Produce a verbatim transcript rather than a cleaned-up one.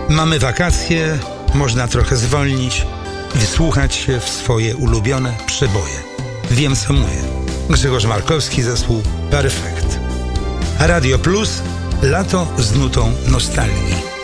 Mamy wakacje, można trochę zwolnić i wsłuchać się w swoje ulubione przeboje. Wiem, co mówię. Grzegorz Markowski, zespół Perfekt. A Radio Plus, lato z nutą nostalgii.